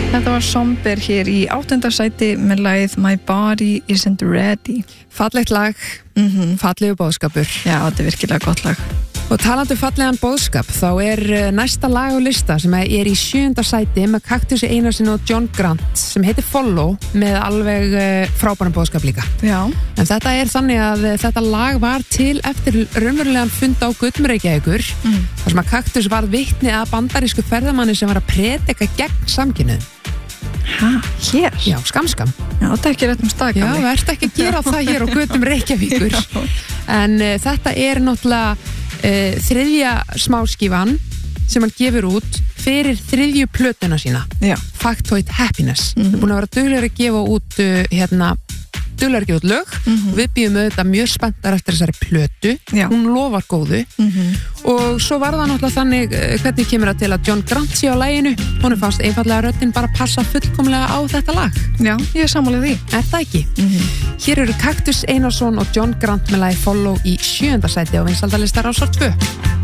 Þetta var Somber hér í 8. sæti með lagið My Body Isn't Ready. Fallegt lag, fallegu boðskapur. Já, þetta er virkilega gott lag. Og talandi fallegan boðskap, þá er næsta lag á lista sem er í 7. sæti með Kaktusi Einarsson og John Grant sem heitir Follow með alveg frábæran boðskap líka. Já. En þetta er þannig að þetta lag var til eftir raunverulegan fund á Reykjavíkur þar sem að Kaktus var vitni að bandarísku ferðamanni sem var að predika gegn samkynhneigð. Hér? Já, skam. Já, þetta er ekki rétt stakam. Já, verðt ekki að gera það hér á götum Reykjavíkur. En þetta er náttúrulega þriðja smáskífan sem hann gefur út fyrir þriðju plötuna sína. Já. Factoid Happiness. Það er búin að vera duglegri að gefa út duglegri að gefa út lög og við býðum auðvitað mjög spenntar eftir þessari plötu. Já. Hún lofar góðu og svo var það náttúrulega þannig hvernig kemur það til að John Grant sé á laginu. Hún fannst einfallega röddin bara passa fullkomlega á þetta lag. Já, ég er sammála því. Er það ekki? Hér eru Kaktus Einarsson og John Grant með lagi Follow í 7. sæti á vinsældalistar Rásar 2.